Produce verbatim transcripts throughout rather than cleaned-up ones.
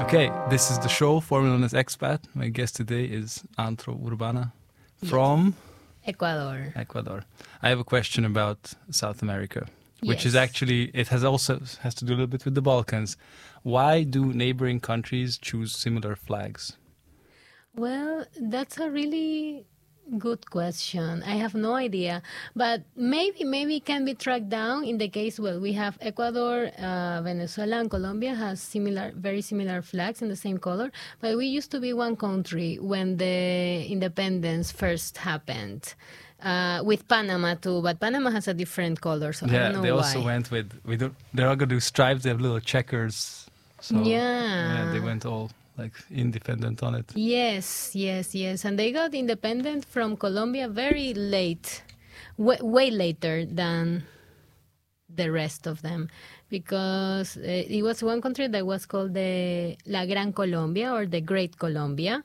Okay, this is the show, formerly known as Expat. My guest today is Antro Urbana from Ecuador. Ecuador. I have a question about South America, which Yes. is actually, it has also has to do a little bit with the Balkans. Why do neighboring countries choose similar flags? Well, that's a really good question. I have no idea, but maybe maybe it can be tracked down in the case. Well, we have Ecuador, uh, Venezuela, and Colombia has similar, very similar flags in the same color. But we used to be one country when the independence first happened. Uh, with Panama too, but Panama has a different color, so I Yeah, don't know they why. also went with, we don't, they're not going to do stripes, they have little checkers. So, Yeah. yeah, they went all like independent on it. Yes, yes, yes. And they got independent from Colombia very late, way, way later than the rest of them, because uh, it was one country that was called the La Gran Colombia or the Great Colombia.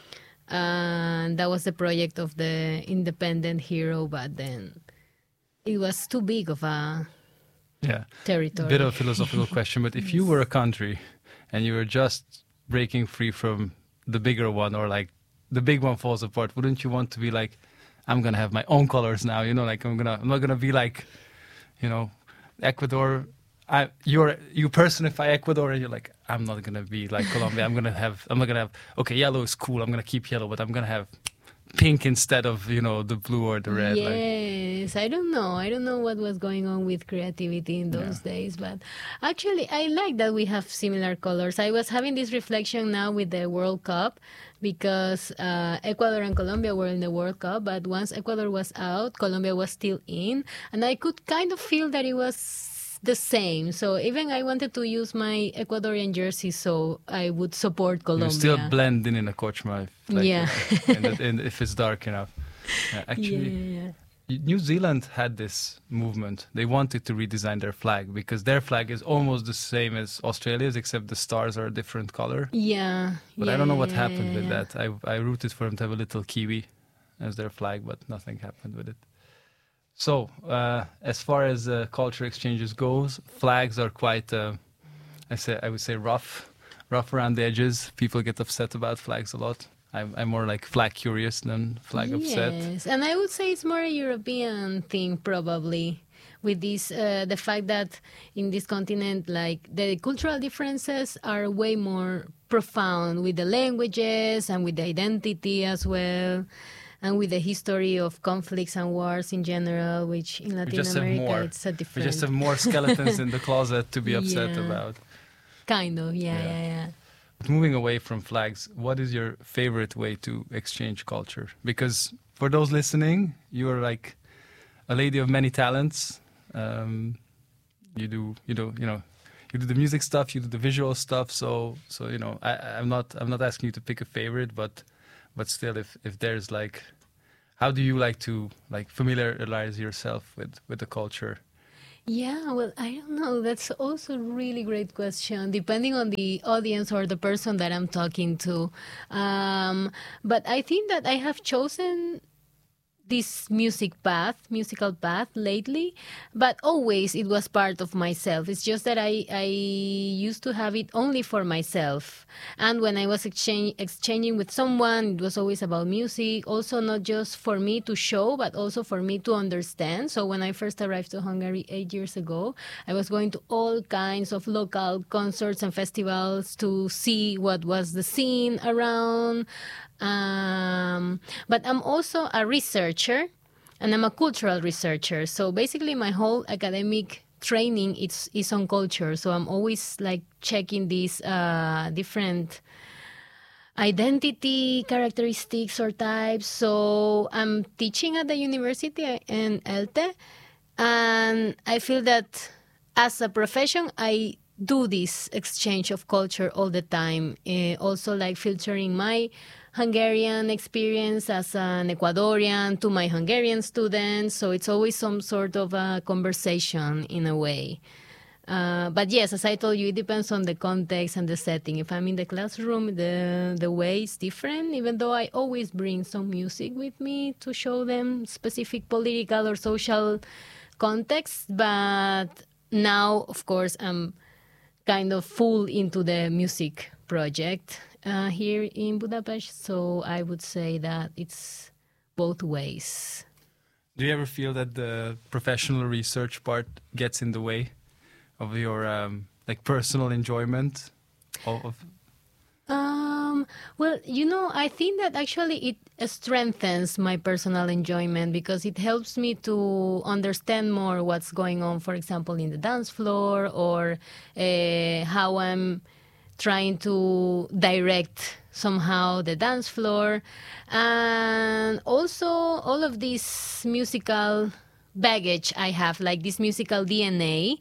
And that was the project of the independent hero, but then it was too big of a Yeah. territory. Bit of a philosophical question, but if you were a country and you were just breaking free from the bigger one, or like the big one falls apart, wouldn't you want to be like, I'm gonna have my own colors now, you know, like I'm gonna I'm not gonna be like, you know, Ecuador, I you're you personify Ecuador and you're like, I'm not gonna be like Colombia, I'm gonna have I'm not gonna have okay, yellow is cool, I'm gonna keep yellow, but I'm gonna have pink instead of, you know, the blue or the red. Like, Yes, I don't know. I don't know what was going on with creativity in those Yeah. days, but actually, I like that we have similar colors. I was having this reflection now with the World Cup because uh, Ecuador and Colombia were in the World Cup, but once Ecuador was out, Colombia was still in, and I could kind of feel that it was the same. So even I wanted to use my Ecuadorian jersey, so I would support Colombia. you still blend in in a kochma, if, like, Yeah. you know, and, and if it's dark enough. Yeah, actually, yeah, yeah. New Zealand had this movement. They wanted to redesign their flag because their flag is almost the same as Australia's, except the stars are a different color. Yeah, But yeah, I don't know what yeah, happened yeah, with yeah. that. I I rooted for them to have a little kiwi as their flag, but nothing happened with it. So, uh, as far as uh, culture exchanges goes, flags are quite, uh, I say, I would say, rough, rough around the edges. People get upset about flags a lot. I'm, I'm more like flag curious than flag upset. Yes, and I would say it's more a European thing probably. With this, uh, the fact that in this continent, like the cultural differences are way more profound with the languages and with the identity as well, and with the history of conflicts and wars in general, which in We Latin just have America more. it's a We different just have more skeletons in the closet to be upset Yeah. about. kind of, yeah, Yeah. yeah, yeah. But moving away from flags, what is your favorite way to exchange culture? Because for those listening, you are like a lady of many talents. Um, you do, you do, you know, you do the music stuff, you do the visual stuff. So, so you know, I, I'm not, I'm not asking you to pick a favorite, but, but still, if if there's like, how do you like to like familiarize yourself with with the culture? Yeah, well, I don't know. That's also a really great question, depending on the audience or the person that I'm talking to. Um, but I think that I have chosen this music path, musical path lately, but always it was part of myself. It's just that I, I used to have it only for myself. And when I was exchange, exchanging with someone, it was always about music, also not just for me to show, but also for me to understand. So when I first arrived to Hungary eight years ago, I was going to all kinds of local concerts and festivals to see what was the scene around. Um, but I'm also a researcher, and I'm a cultural researcher. So basically, my whole academic training is is on culture. So I'm always like checking these uh, different identity characteristics or types. So I'm teaching at the university in ELTE, and I feel that as a profession, I do this exchange of culture all the time. Uh, also, like filtering my Hungarian experience as an Ecuadorian to my Hungarian students. So it's always some sort of a conversation in a way. Uh, but yes, as I told you, it depends on the context and the setting. If I'm in the classroom, the the way is different, even though I always bring some music with me to show them specific political or social context. But now, of course, I'm kind of full into the music project uh, here in Budapest. So I would say that it's both ways. Do you ever feel that the professional research part gets in the way of your um, like personal enjoyment of? of Um, well, you know, I think that actually it strengthens my personal enjoyment because it helps me to understand more what's going on, for example, in the dance floor, or uh, how I'm trying to direct somehow the dance floor. And also all of this musical baggage I have, like this musical D N A,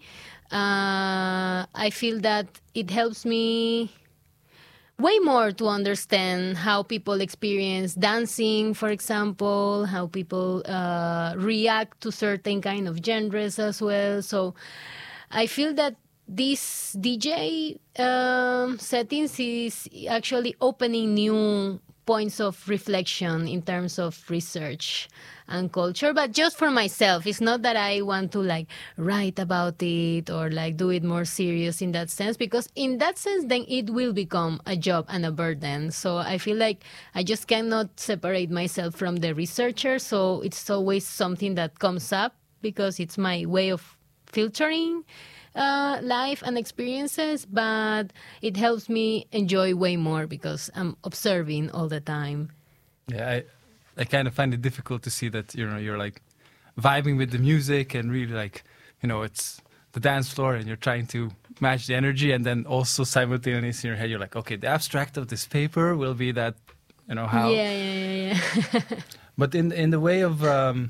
uh, I feel that it helps me way more to understand how people experience dancing, for example, how people uh, react to certain kind of genres as well. So I feel that this D J um, settings is actually opening new points of reflection in terms of research and culture, but just for myself. It's not that I want to like write about it or like do it more serious in that sense, because in that sense then it will become a job and a burden. So I feel like I just cannot separate myself from the researcher, so it's always something that comes up because it's my way of filtering uh, life and experiences, but it helps me enjoy way more because I'm observing all the time. Yeah, I, I kind of find it difficult to see that, you know, you're like vibing with the music and really like, you know, it's the dance floor and you're trying to match the energy, and then also simultaneously in your head you're like, okay, the abstract of this paper will be that, you know, how. Yeah, yeah, yeah, yeah. But in in the way of um,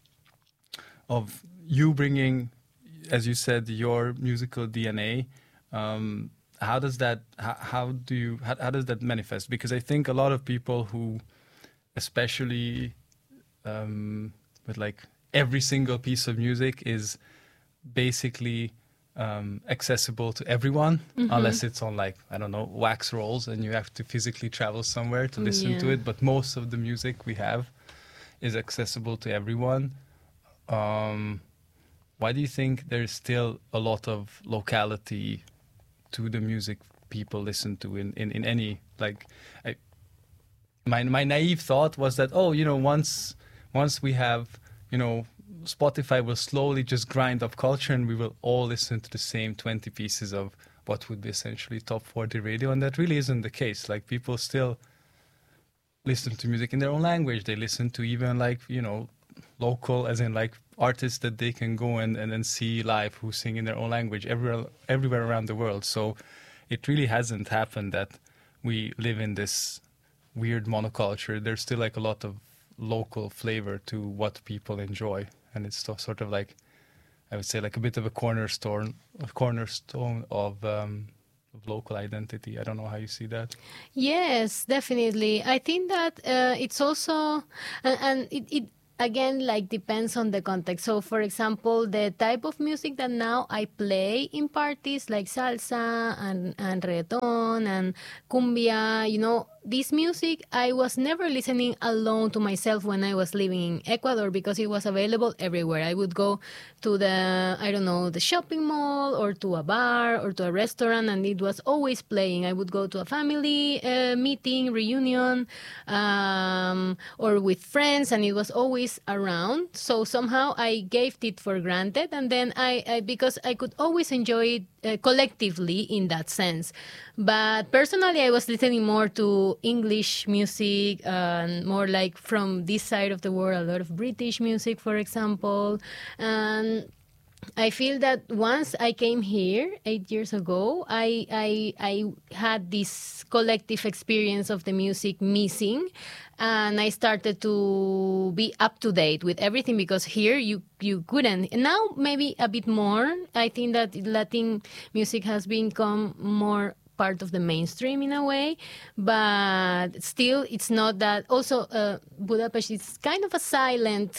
of you bringing, as you said, your musical D N A, um, how does that how, how do you how, how does that manifest? Because I think a lot of people who, especially um, with like every single piece of music is basically um, accessible to everyone, mm-hmm. unless it's on like, I don't know, wax rolls and you have to physically travel somewhere to listen yeah. to it. But most of the music we have is accessible to everyone. Um, why do you think there's still a lot of locality to the music people listen to in, in, in any, like, I, my my naive thought was that, oh, you know, once once we have, you know, Spotify will slowly just grind up culture and we will all listen to the same twenty pieces of what would be essentially top forty radio. And that really isn't the case. Like, people still listen to music in their own language. They listen to even like, you know, local, as in like artists that they can go and, and then see live who sing in their own language everywhere, everywhere around the world. So it really hasn't happened that we live in this weird monoculture. There's still like a lot of local flavor to what people enjoy, and it's so, sort of like, I would say, like a bit of a cornerstone, a cornerstone of um, of local identity. I don't know how you see that. Yes, definitely. I think that uh, it's also, and, and it, it again, like, depends on the context. So, for example, the type of music that now I play in parties, like salsa and, and reggaeton and cumbia, you know, this music, I was never listening alone to myself when I was living in Ecuador, because it was available everywhere. I would go to the, I don't know, the shopping mall or to a bar or to a restaurant, and it was always playing. I would go to a family uh, meeting, reunion, um, or with friends, and it was always around. So somehow I gave it for granted, and then I, I because I could always enjoy it uh, collectively in that sense. But personally, I was listening more to English music, and uh, more like from this side of the world, a lot of British music, for example. And I feel that once I came here eight years ago, I, I, I had this collective experience of the music missing, and I started to be up to date with everything, because here you, you couldn't. And now maybe a bit more. I think that Latin music has become more part of the mainstream in a way, but still it's not that. Also, uh, Budapest is kind of a silent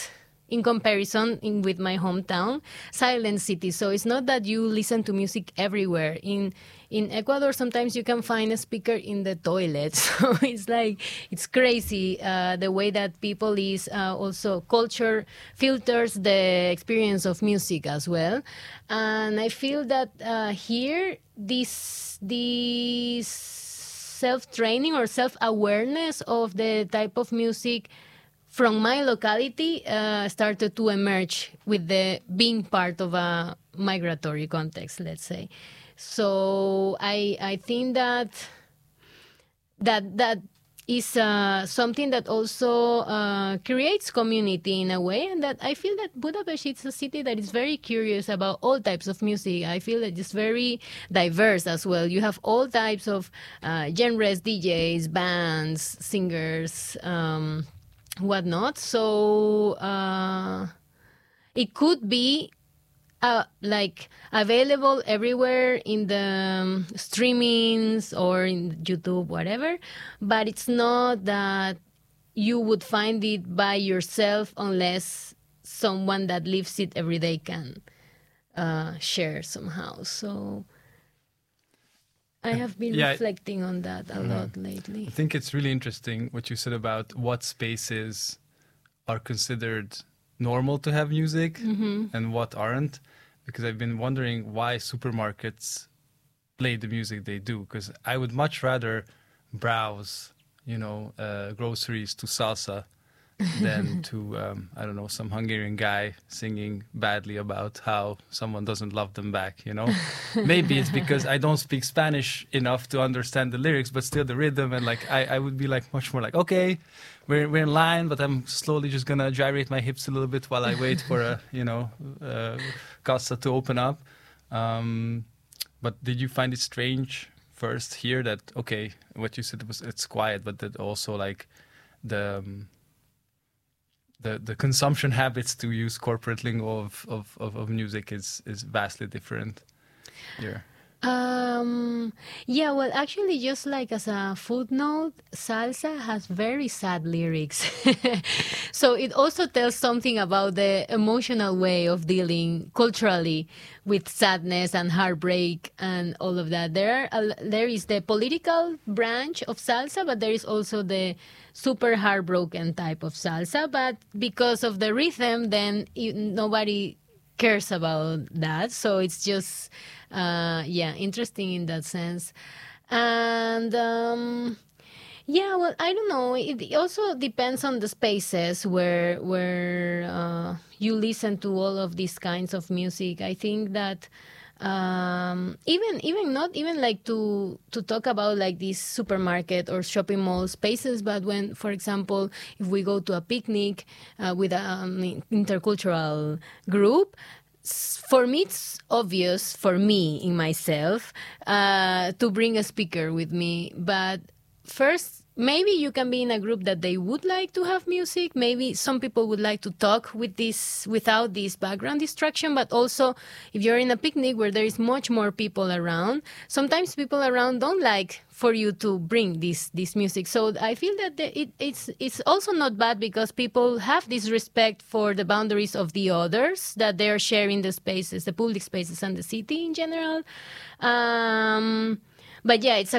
in comparison in, with my hometown, silent city. So it's not that you listen to music everywhere. In in Ecuador, sometimes you can find a speaker in the toilet. So it's like, it's crazy uh, the way that people is uh, also culture filters the experience of music as well. And I feel that uh, here, this, this self-training or self-awareness of the type of music from my locality uh, started to emerge with the being part of a migratory context, let's say. So I I think that that that is uh, something that also uh, creates community in a way, and that I feel that Budapest is a city that is very curious about all types of music. I feel that it's very diverse as well. You have all types of uh, genres, D Js, bands, singers, um, whatnot. So uh, it could be Uh, like available everywhere in the um, streamings or in YouTube, whatever, but it's not that you would find it by yourself unless someone that lives it every day can uh, share somehow. So I have been yeah, reflecting on that a mm-hmm. lot lately. I think it's really interesting what you said about what spaces are considered normal to have music mm-hmm. and what aren't, because I've been wondering why supermarkets play the music they do, because I would much rather browse, you know, uh, groceries to salsa than to, um, I don't know, some Hungarian guy singing badly about how someone doesn't love them back, you know? Maybe it's because I don't speak Spanish enough to understand the lyrics, but still the rhythm, and like I, I would be like much more like, okay, we're we're in line, but I'm slowly just gonna gyrate my hips a little bit while I wait for a, you know, uh, casa to open up. Um, but did you find it strange first here that, okay, what you said was it's quiet, but that also like the... Um, The, the consumption habits, to use corporate lingo, of, of, of, of music is, is vastly different here? Um, yeah, well, actually, just like as a footnote, salsa has very sad lyrics. So it also tells something about the emotional way of dealing culturally with sadness and heartbreak and all of that. There, are, there is the political branch of salsa, but there is also the super heartbroken type of salsa. But because of the rhythm, then it, nobody cares about that. So it's just, uh, yeah, interesting in that sense. And um, yeah, well, I don't know. It also depends on the spaces where where uh, you listen to all of these kinds of music. I think that um even even not even like to to talk about like these supermarket or shopping mall spaces, but when, for example, if we go to a picnic uh, with an intercultural group, for me it's obvious, for me in myself, uh to bring a speaker with me. But first, maybe you can be in a group that they would like to have music. Maybe some people would like to talk with this without this background distraction. But also, if you're in a picnic where there is much more people around, sometimes people around don't like for you to bring this this music. So I feel that the, it, it's it's also not bad, because people have this respect for the boundaries of the others, that they're sharing the spaces, the public spaces, and the city in general. Um, but yeah, it's a